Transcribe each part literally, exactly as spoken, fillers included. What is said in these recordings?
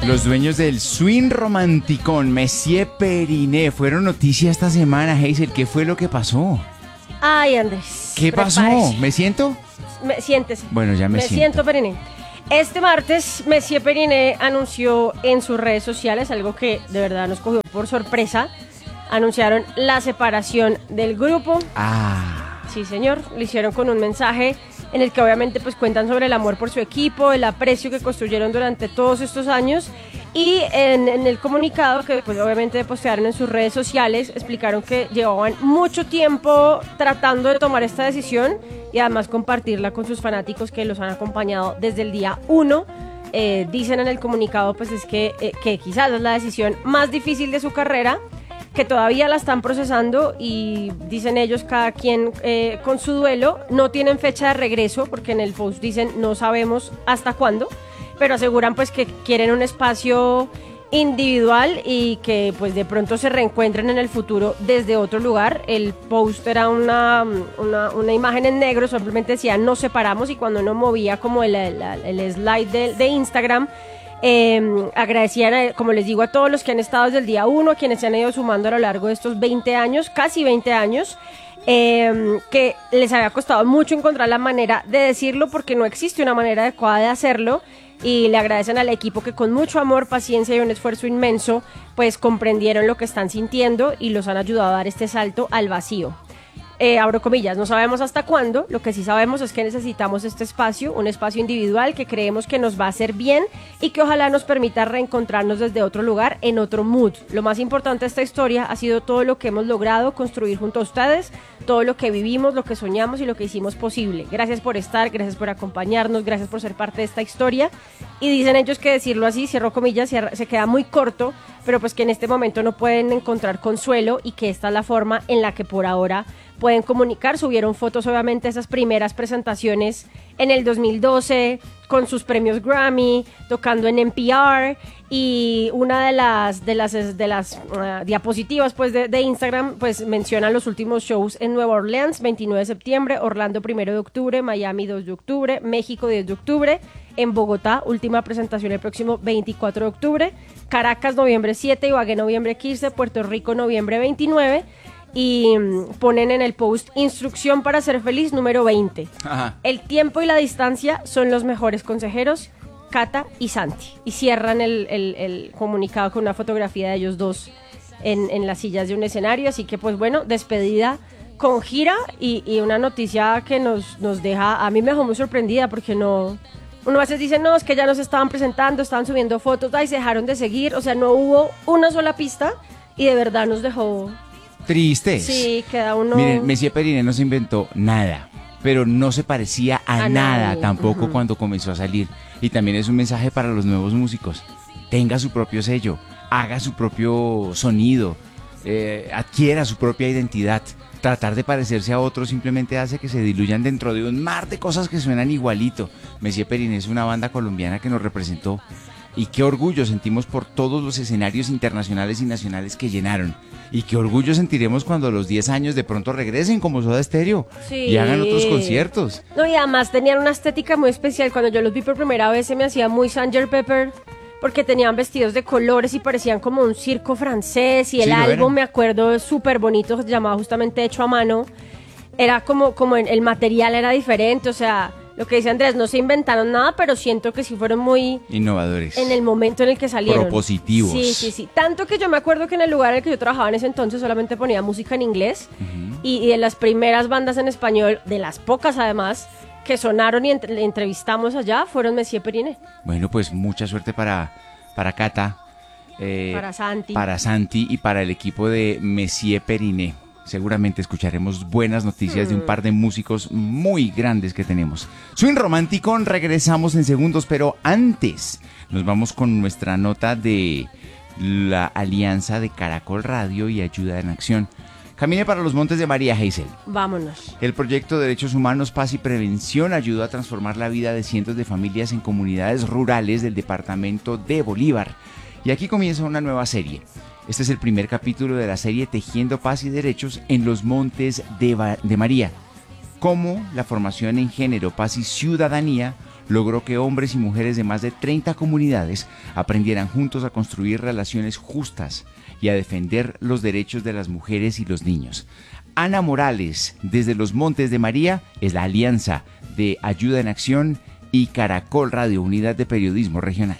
Los dueños del swing romanticón, Messier Periné, fueron noticia esta semana, Hazel. ¿Qué fue lo que pasó? Ay, Andrés. ¿Qué pasó? prepárese. ¿Me siento? Me, siéntese. Bueno, ya me, Me siento. siento, Periné. Este martes, Messier Periné anunció en sus redes sociales algo que de verdad nos cogió por sorpresa. Anunciaron la separación del grupo. Ah. Sí, señor. Lo hicieron con un mensaje en el que obviamente pues cuentan sobre el amor por su equipo, el aprecio que construyeron durante todos estos años, y en, en el comunicado que pues obviamente postearon en sus redes sociales explicaron que llevaban mucho tiempo tratando de tomar esta decisión y además compartirla con sus fanáticos que los han acompañado desde el día uno. Eh, dicen en el comunicado pues es que, eh, que quizás es la decisión más difícil de su carrera, que todavía la están procesando y dicen ellos cada quien eh, con su duelo. No tienen fecha de regreso porque en el post dicen no sabemos hasta cuándo, pero aseguran pues que quieren un espacio individual y que pues de pronto se reencuentren en el futuro desde otro lugar. El post era una, una, una imagen en negro, simplemente decía nos separamos, y cuando uno movía como el, el, el slide de, de Instagram, Eh, agradecían, a, como les digo, a todos los que han estado desde el día uno, a quienes se han ido sumando a lo largo de estos veinte años, casi veinte años, eh, que les había costado mucho encontrar la manera de decirlo porque no existe una manera adecuada de hacerlo, y le agradecen al equipo que con mucho amor, paciencia y un esfuerzo inmenso pues comprendieron lo que están sintiendo y los han ayudado a dar este salto al vacío. Eh, abro comillas, no sabemos hasta cuándo, lo que sí sabemos es que necesitamos este espacio, un espacio individual que creemos que nos va a hacer bien y que ojalá nos permita reencontrarnos desde otro lugar, en otro mood. Lo más importante de esta historia ha sido todo lo que hemos logrado construir junto a ustedes, todo lo que vivimos, lo que soñamos y lo que hicimos posible. Gracias por estar, gracias por acompañarnos, gracias por ser parte de esta historia. Y dicen ellos que decirlo así, cierro comillas, cierra, se queda muy corto, pero pues que en este momento no pueden encontrar consuelo y que esta es la forma en la que por ahora pueden comunicar. Subieron fotos obviamente de esas primeras presentaciones en el dos mil doce con sus premios Grammy, tocando en N P R, y una de las de las de las uh, diapositivas pues de, de Instagram pues menciona los últimos shows en Nueva Orleans, veintinueve de septiembre, Orlando primero de octubre, Miami dos de octubre, México diez de octubre, en Bogotá última presentación el próximo veinticuatro de octubre, Caracas noviembre siete, Ibagué noviembre quince, Puerto Rico noviembre veintinueve. Y ponen en el post instrucción para ser feliz número veinte. Ajá. El tiempo y la distancia son los mejores consejeros, Cata y Santi. Y cierran el, el, el comunicado con una fotografía de ellos dos en, en las sillas de un escenario. Así que pues bueno, despedida con gira y, y una noticia que nos, nos deja, a mí me dejó muy sorprendida porque no... Uno a veces dice, no, es que ya nos estaban presentando, estaban subiendo fotos, ay, se dejaron de seguir. O sea, no hubo una sola pista y de verdad nos dejó... Tristes. Sí, queda uno... Miren, Messier Periné no se inventó nada, pero no se parecía a, A nada nadie. tampoco Uh-huh. cuando comenzó a salir. Y también es un mensaje para los nuevos músicos. Tenga su propio sello, haga su propio sonido, eh, adquiera su propia identidad. Tratar de parecerse a otros simplemente hace que se diluyan dentro de un mar de cosas que suenan igualito. Messier Periné es una banda colombiana que nos representó. Y qué orgullo sentimos por todos los escenarios internacionales y nacionales que llenaron. Y qué orgullo sentiremos cuando a los diez años de pronto regresen como Soda Stereo Sí. y hagan otros conciertos. No, y además tenían una estética muy especial. Cuando yo los vi por primera vez se me hacía muy sanger Pepper, porque tenían vestidos de colores y parecían como un circo francés. Y el Sí, lo álbum, eran. me acuerdo, súper bonito, se llamaba justamente Hecho a Mano. Era como, como el material era diferente, o sea... Lo que dice Andrés, no se inventaron nada, pero siento que sí fueron muy... Innovadores. En el momento en el que salieron. Propositivos. Sí, sí, sí. Tanto que yo me acuerdo que en el lugar en el que yo trabajaba en ese entonces solamente ponía música en inglés. Uh-huh. y, y de las primeras bandas en español, de las pocas además, que sonaron y entre, entrevistamos allá, fueron Messier Periné. Bueno, pues mucha suerte para, para Cata. Eh, para Santi. Para Santi y para el equipo de Messier Periné. Seguramente escucharemos buenas noticias hmm. de un par de músicos muy grandes que tenemos. Swing Romántico, regresamos en segundos, pero antes nos vamos con nuestra nota de la alianza de Caracol Radio y Ayuda en Acción. Camine para los Montes de María, Hazel. Vámonos. El proyecto Derechos Humanos, Paz y Prevención ayudó a transformar la vida de cientos de familias en comunidades rurales del departamento de Bolívar. Y aquí comienza una nueva serie. Este es el primer capítulo de la serie Tejiendo Paz y Derechos en los Montes de, Ba- de María. Cómo la formación en género, paz y ciudadanía logró que hombres y mujeres de más de treinta comunidades aprendieran juntos a construir relaciones justas y a defender los derechos de las mujeres y los niños. Ana Morales, desde los Montes de María, es la alianza de Ayuda en Acción y Caracol Radio, Unidad de Periodismo Regional.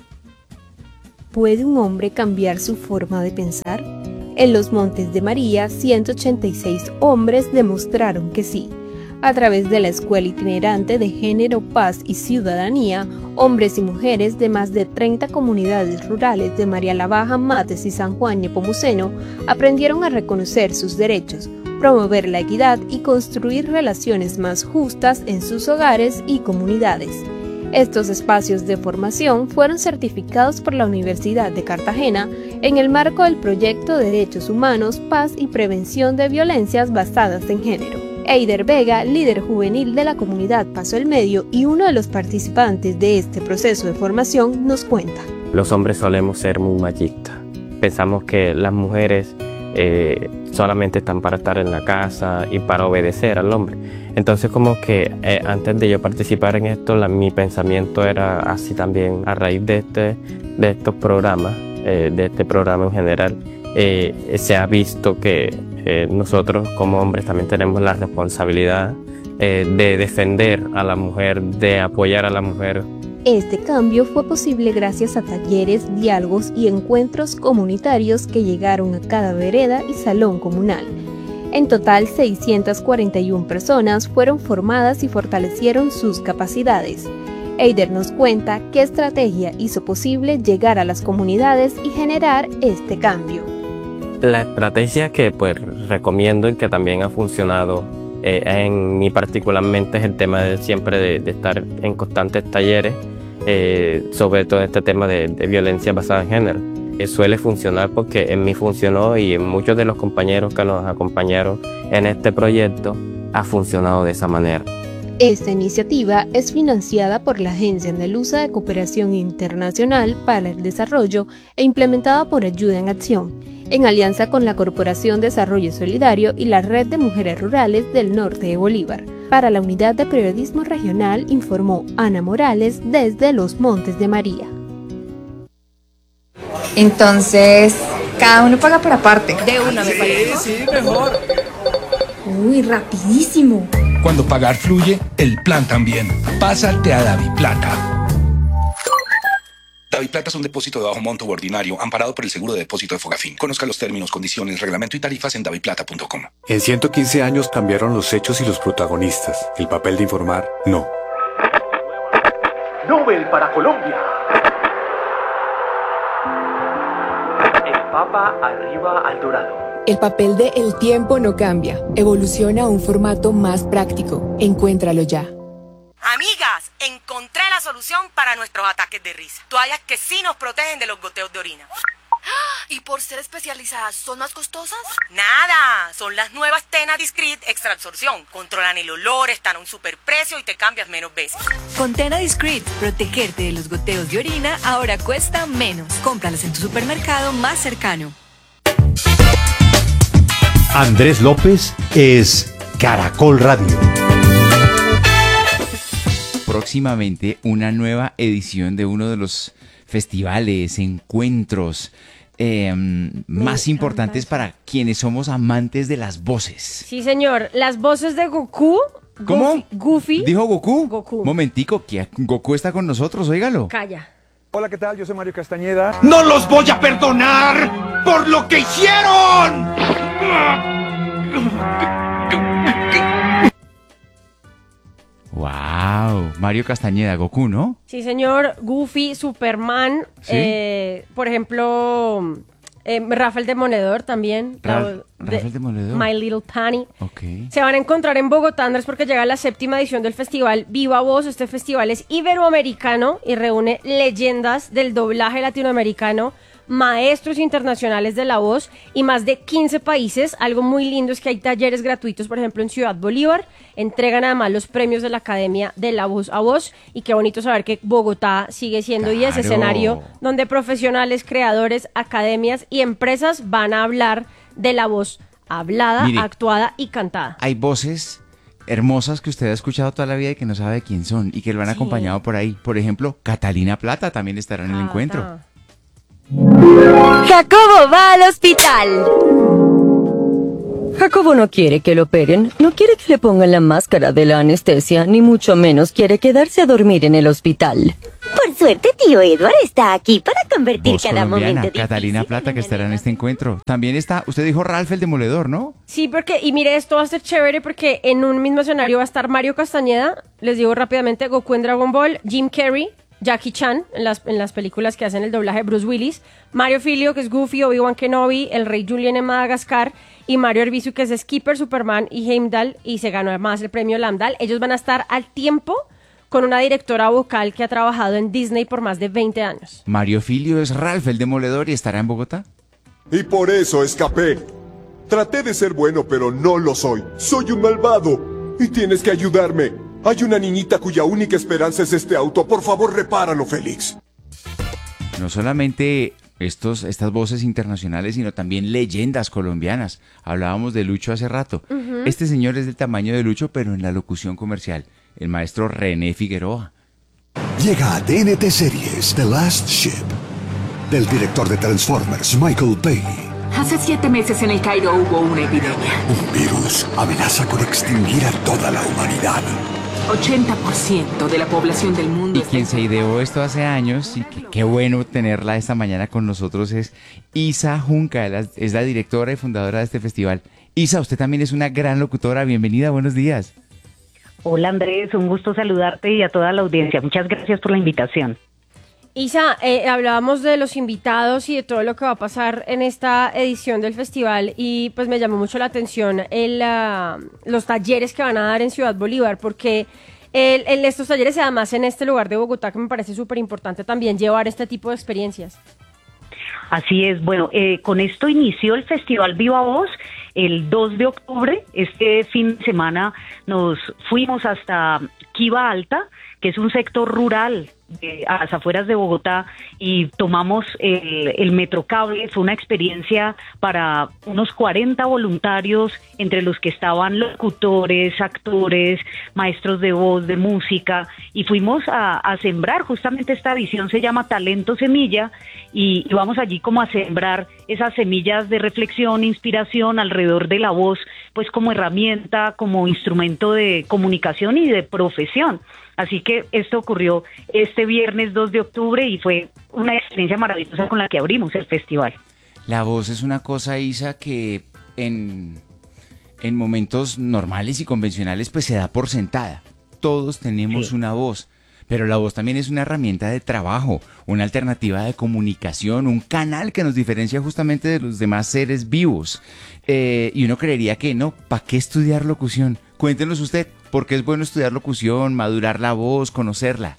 ¿Puede un hombre cambiar su forma de pensar? En los Montes de María, ciento ochenta y seis hombres demostraron que sí. A través de la Escuela Itinerante de Género, Paz y Ciudadanía, hombres y mujeres de más de treinta comunidades rurales de María la Baja, Mates y San Juan Nepomuceno aprendieron a reconocer sus derechos, promover la equidad y construir relaciones más justas en sus hogares y comunidades. Estos espacios de formación fueron certificados por la Universidad de Cartagena en el marco del proyecto Derechos Humanos, Paz y Prevención de Violencias Basadas en Género. Eider Vega, líder juvenil de la comunidad Paso del Medio y uno de los participantes de este proceso de formación, nos cuenta. Los hombres solemos ser muy machistas. Pensamos que las mujeres eh, solamente están para estar en la casa y para obedecer al hombre. Entonces como que eh, antes de yo participar en esto, la, mi pensamiento era así también a raíz de, este, de estos programas, eh, de este programa en general. Eh, se ha visto que eh, nosotros como hombres también tenemos la responsabilidad eh, de defender a la mujer, de apoyar a la mujer. Este cambio fue posible gracias a talleres, diálogos y encuentros comunitarios que llegaron a cada vereda y salón comunal. En total, seiscientas cuarenta y una personas fueron formadas y fortalecieron sus capacidades. Eider nos cuenta qué estrategia hizo posible llegar a las comunidades y generar este cambio. La estrategia que pues recomiendo y que también ha funcionado eh, en mí particularmente es el tema de siempre de, de estar en constantes talleres eh, sobre todo este tema de, de violencia basada en género. Eh, suele funcionar porque en mí funcionó y en muchos de los compañeros que nos acompañaron en este proyecto ha funcionado de esa manera. Esta iniciativa es financiada por la Agencia Andaluza de Cooperación Internacional para el Desarrollo e implementada por Ayuda en Acción, en alianza con la Corporación Desarrollo Solidario y la Red de Mujeres Rurales del Norte de Bolívar. Para la Unidad de Periodismo Regional informó Ana Morales desde los Montes de María. Entonces, cada uno paga por aparte. De una, me parece. Sí, sí, mejor. Uy, rapidísimo. Cuando pagar fluye, el plan también. Pásate a DaviPlata. DaviPlata es un depósito de bajo monto u ordinario amparado por el seguro de depósito de Fogafín. Conozca los términos, condiciones, reglamento y tarifas en daviplata punto com. En ciento quince años cambiaron los hechos y los protagonistas. El papel de informar, no. Nobel para Colombia. El Papa arriba al dorado. El papel de El Tiempo no cambia. Evoluciona a un formato más práctico. Encuéntralo ya. Amigas, encontré la solución para nuestros ataques de risa. Toallas que sí nos protegen de los goteos de orina. ¿Y por ser especializadas son más costosas? Nada, son las nuevas Tena Discreet Extra Absorción. Controlan el olor, están a un superprecio y te cambias menos veces. Con Tena Discreet, protegerte de los goteos de orina ahora cuesta menos. Cómpralas en tu supermercado más cercano. Andrés López es Caracol Radio. Próximamente una nueva edición de uno de los festivales, encuentros eh, más importantes para quienes somos amantes de las voces. Sí, señor. Las voces de Goku. ¿Cómo? Goofy. Goofy. ¿Dijo Goku? Goku. Momentico, que Goku está con nosotros, óigalo. Calla. Hola, ¿qué tal? Yo soy Mario Castañeda. ¡No los voy a perdonar por lo que hicieron! Wow, Mario Castañeda, Goku, ¿no? Sí, señor. Goofy, Superman, ¿Sí? eh, por ejemplo, eh, Rafael Demoledor también. Ra la, de Rafael Demoledor. My Little Pony. Okay. Se van a encontrar en Bogotá, Andrés, porque llega la séptima edición del festival Viva Voz. Este festival es iberoamericano y reúne leyendas del doblaje latinoamericano, maestros internacionales de la voz y más de quince países. Algo muy lindo es que hay talleres gratuitos, por ejemplo, en Ciudad Bolívar. Entregan además los premios de la Academia de la Voz a Voz. Y qué bonito saber que Bogotá sigue siendo Claro. y ese escenario donde profesionales, creadores, academias y empresas van a hablar de la voz hablada, Mire, actuada y cantada. Hay voces hermosas que usted ha escuchado toda la vida y que no sabe quién son y que lo han sí. acompañado por ahí. Por ejemplo, Catalina Plata también estará en el Cata. encuentro. Jacobo va al hospital. Jacobo no quiere que lo operen, no quiere que le pongan la máscara de la anestesia, ni mucho menos quiere quedarse a dormir en el hospital. Por suerte, tío Edward está aquí para convertir Voz cada momento difícil. Catalina Plata, que estará en este encuentro. También está, usted dijo Ralph el Demoledor, ¿no? Sí, porque, y mire, esto va a ser chévere porque en un mismo escenario va a estar Mario Castañeda, les digo rápidamente, Goku en Dragon Ball, Jim Carrey, Jackie Chan, en las, en las películas que hacen el doblaje de Bruce Willis, Mario Filio, que es Goofy, Obi-Wan Kenobi, el Rey Julien en Madagascar, y Mario Arbizu, que es Skipper, Superman y Heimdall, y se ganó además el premio Lambda. Ellos van a estar al tiempo con una directora vocal que ha trabajado en Disney por más de veinte años. Mario Filio es Ralph el Demoledor y estará en Bogotá. Y por eso escapé. Traté de ser bueno, pero no lo soy. Soy un malvado. Y tienes que ayudarme. Hay una niñita cuya única esperanza es este auto. Por favor, repáralo, Félix. No solamente estos, estas voces internacionales, sino también leyendas colombianas. Hablábamos de Lucho hace rato. Uh-huh. Este señor es del tamaño de Lucho, pero en la locución comercial. El maestro René Figueroa. Llega a D N T Series The Last Ship, del director de Transformers, Michael Bay. Hace siete meses en el Cairo hubo una epidemia. Un virus amenaza con extinguir a toda la humanidad. ochenta por ciento de la población del mundo. Y quien se ideó esto hace años, y que, qué bueno tenerla esta mañana con nosotros, es Isa Junca, es la directora y fundadora de este festival. Isa, usted también es una gran locutora, bienvenida, buenos días. Hola Andrés, un gusto saludarte y a toda la audiencia, muchas gracias por la invitación. Isa, eh, hablábamos de los invitados y de todo lo que va a pasar en esta edición del festival y pues me llamó mucho la atención el, uh, los talleres que van a dar en Ciudad Bolívar, porque el, el, estos talleres, además en este lugar de Bogotá, que me parece súper importante también llevar este tipo de experiencias. Así es, bueno, eh, con esto inició el Festival Viva Voz el dos de octubre. Este fin de semana nos fuimos hasta Quiva Alta, que es un sector rural de, a las afueras de Bogotá, y tomamos el, el Metrocable. Fue una experiencia para unos cuarenta voluntarios, entre los que estaban locutores, actores, maestros de voz, de música, y fuimos a, a sembrar. Justamente esta visión se llama Talento Semilla, y, y vamos allí como a sembrar esas semillas de reflexión, inspiración alrededor de la voz, pues como herramienta, como instrumento de comunicación y de profesión. Así que esto ocurrió este viernes dos de octubre y fue una experiencia maravillosa con la que abrimos el festival. La voz es una cosa, Isa, que en, en momentos normales y convencionales pues se da por sentada. Todos tenemos sí. una voz, pero la voz también es una herramienta de trabajo, una alternativa de comunicación, un canal que nos diferencia justamente de los demás seres vivos. Eh, y uno creería que no, ¿para qué estudiar locución? Cuéntenos usted, ¿por qué es bueno estudiar locución, madurar la voz, conocerla?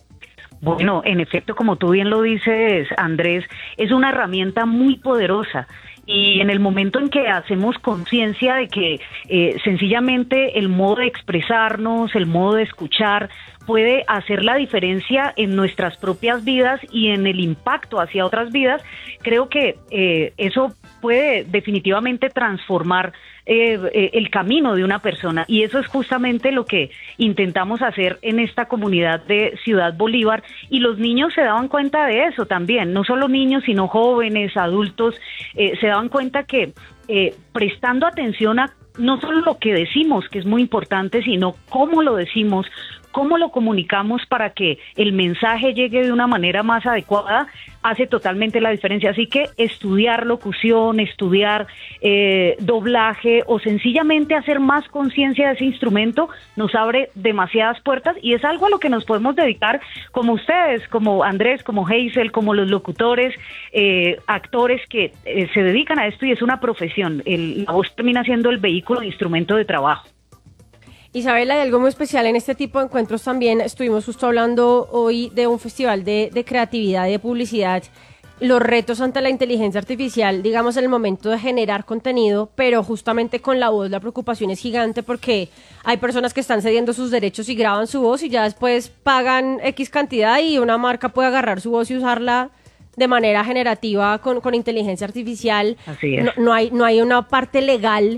Bueno, en efecto, como tú bien lo dices, Andrés, es una herramienta muy poderosa. Y en el momento en que hacemos conciencia de que eh, sencillamente el modo de expresarnos, el modo de escuchar, puede hacer la diferencia en nuestras propias vidas y en el impacto hacia otras vidas, creo que eh, eso puede definitivamente transformar eh, eh, el camino de una persona, y eso es justamente lo que intentamos hacer en esta comunidad de Ciudad Bolívar, y los niños se daban cuenta de eso también, no solo niños sino jóvenes, adultos, eh, se daban cuenta que eh, prestando atención a no solo lo que decimos, que es muy importante, sino cómo lo decimos, cómo lo comunicamos para que el mensaje llegue de una manera más adecuada, hace totalmente la diferencia. Así que estudiar locución, estudiar eh, doblaje o sencillamente hacer más conciencia de ese instrumento nos abre demasiadas puertas, y es algo a lo que nos podemos dedicar como ustedes, como Andrés, como Hazel, como los locutores, eh, actores que eh, se dedican a esto, y es una profesión. El, la voz termina siendo el vehículo, el instrumento de trabajo. Isabela, hay algo muy especial en este tipo de encuentros también. Estuvimos justo hablando hoy de un festival de, de creatividad y de publicidad, los retos ante la inteligencia artificial, digamos, en el momento de generar contenido, pero justamente con la voz la preocupación es gigante, porque hay personas que están cediendo sus derechos y graban su voz y ya después pagan X cantidad y una marca puede agarrar su voz y usarla de manera generativa con, con inteligencia artificial. Así es. No, no hay, no hay una parte legal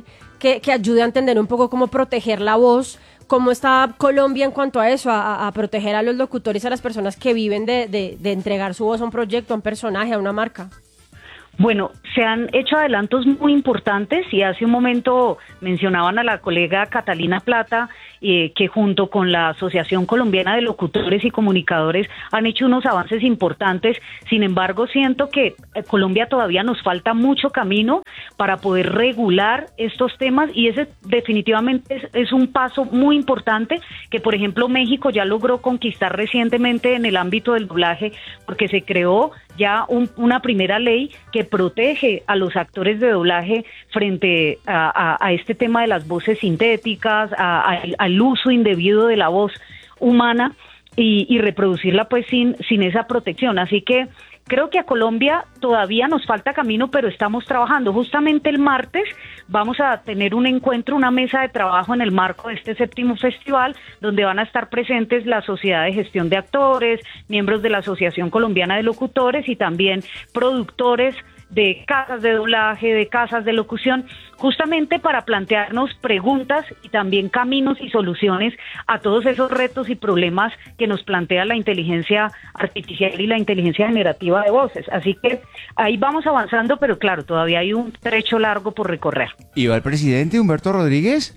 que, que ayude a entender un poco cómo proteger la voz. ¿Cómo está Colombia en cuanto a eso, a, a proteger a los locutores, a las personas que viven de, de, de entregar su voz a un proyecto, a un personaje, a una marca? Bueno, se han hecho adelantos muy importantes y hace un momento mencionaban a la colega Catalina Plata, eh, que junto con la Asociación Colombiana de Locutores y Comunicadores han hecho unos avances importantes. Sin embargo, siento que eh, Colombia todavía nos falta mucho camino para poder regular estos temas y ese definitivamente es, es un paso muy importante que, por ejemplo, México ya logró conquistar recientemente en el ámbito del doblaje, porque se creó ya un, una primera ley que protege a los actores de doblaje frente a, a, a este tema de las voces sintéticas, a, a, al uso indebido de la voz humana y, y reproducirla pues sin, sin esa protección. Así que creo que a Colombia todavía nos falta camino, pero estamos trabajando. Justamente el martes vamos a tener un encuentro, una mesa de trabajo en el marco de este séptimo festival, donde van a estar presentes la Sociedad de Gestión de Actores, miembros de la Asociación Colombiana de Locutores y también productores de casas de doblaje, de casas de locución, justamente para plantearnos preguntas y también caminos y soluciones a todos esos retos y problemas que nos plantea la inteligencia artificial y la inteligencia generativa de voces. Así que ahí vamos avanzando, pero claro, todavía hay un trecho largo por recorrer. ¿Y va el presidente Humberto Rodríguez?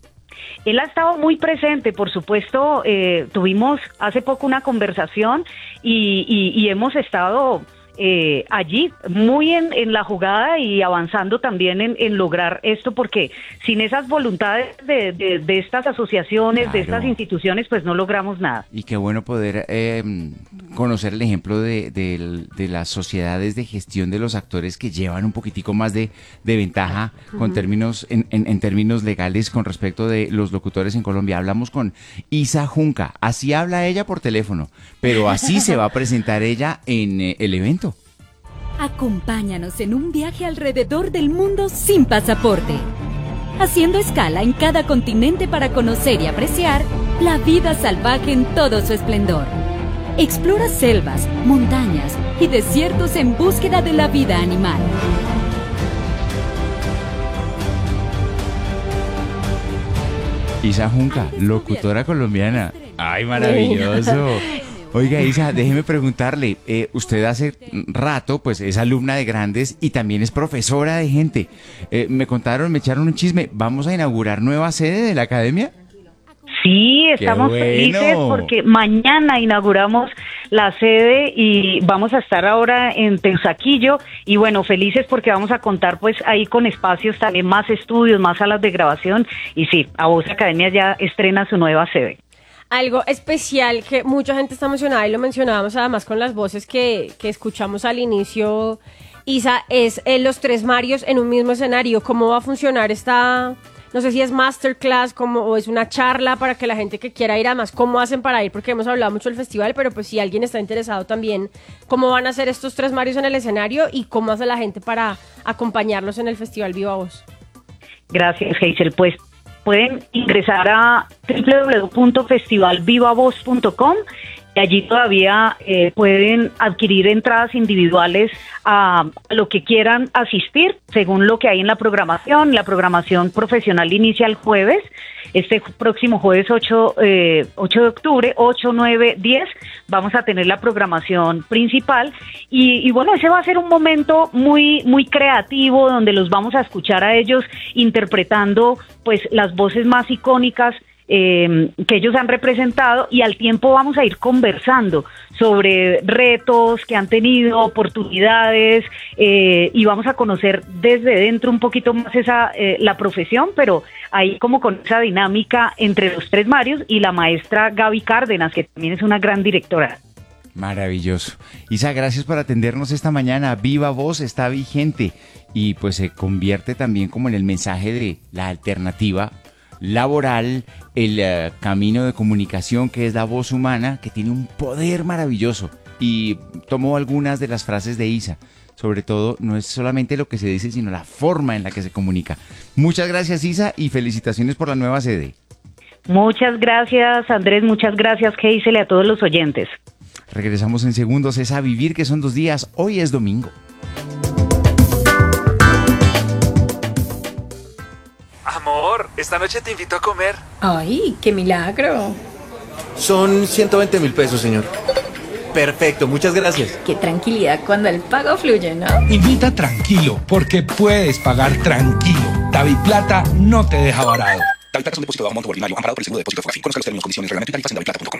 Él ha estado muy presente, por supuesto, eh, tuvimos hace poco una conversación y, y, y hemos estado eh, allí muy en, en la jugada y avanzando también en, en lograr esto, porque sin esas voluntades de, de, de estas asociaciones, claro, de estas instituciones, pues no logramos nada. Y qué bueno poder eh, conocer el ejemplo de, de, de las sociedades de gestión de los actores que llevan un poquitico más de, de ventaja uh-huh. con términos en, en, en términos legales con respecto de los locutores en Colombia. Hablamos con Isa Junca, así habla ella por teléfono, pero así se va a presentar ella en eh, el evento. Acompáñanos en un viaje alrededor del mundo sin pasaporte, haciendo escala en cada continente para conocer y apreciar la vida salvaje en todo su esplendor. Explora selvas, montañas y desiertos en búsqueda de la vida animal. Isa Junca, locutora colombiana. ¡Ay, maravilloso! Oiga, Isa, déjeme preguntarle, eh, usted hace rato pues es alumna de grandes y también es profesora de gente. Eh, me contaron, me echaron un chisme, ¿vamos a inaugurar nueva sede de la academia? Sí, estamos bueno. felices porque mañana inauguramos la sede y vamos a estar ahora en Teusaquillo y bueno, felices porque vamos a contar pues ahí con espacios también, más estudios, más salas de grabación y sí, A Voz Academia ya estrena su nueva sede. Algo especial que mucha gente está emocionada y lo mencionábamos además con las voces que, que escuchamos al inicio, Isa, es eh, los tres Marios en un mismo escenario. ¿Cómo va a funcionar esta, no sé si es masterclass como, o es una charla para que la gente que quiera ir, además, cómo hacen para ir? Porque hemos hablado mucho del festival, pero pues si alguien está interesado también, ¿cómo van a ser estos tres Marios en el escenario y cómo hace la gente para acompañarlos en el Festival Viva Voz? Gracias, Hazel. Pues pueden ingresar a doble u doble u doble u punto festival viva voz punto com y allí todavía eh, pueden adquirir entradas individuales a, a lo que quieran asistir, según lo que hay en la programación. La programación profesional inicia el jueves, este próximo jueves ocho, eh, ocho de octubre, ocho, nueve, diez, vamos a tener la programación principal y, y bueno, ese va a ser un momento muy, muy creativo donde los vamos a escuchar a ellos interpretando pues las voces más icónicas Eh, que ellos han representado y al tiempo vamos a ir conversando sobre retos que han tenido, oportunidades eh, y vamos a conocer desde dentro un poquito más esa eh, la profesión, pero ahí como con esa dinámica entre los tres Marios y la maestra Gaby Cárdenas, que también es una gran directora. Maravilloso. Isa, gracias por atendernos esta mañana. Viva Voz está vigente y pues se convierte también como en el mensaje de la alternativa laboral, el uh, camino de comunicación que es la voz humana, que tiene un poder maravilloso. Y tomo algunas de las frases de Isa. Sobre todo, no es solamente lo que se dice, sino la forma en la que se comunica. Muchas gracias, Isa, y felicitaciones por la nueva sede. Muchas gracias, Andrés. Muchas gracias, Hazel, y a todos los oyentes. Regresamos en segundos. Es A Vivir, que son dos días. Hoy es domingo. A Esta noche te invito a comer. Ay, qué milagro. Son ciento veinte mil pesos, señor. Perfecto, muchas gracias. Qué tranquilidad cuando el pago fluye, ¿no? Invita tranquilo, porque puedes pagar tranquilo. DaviPlata no te deja varado. DaviPlata es un depósito de bajo monto ordinario, amparado por el seguro de depósito Fogafín. Conozca los términos, condiciones, reglamento y tarifas en daviplata punto com.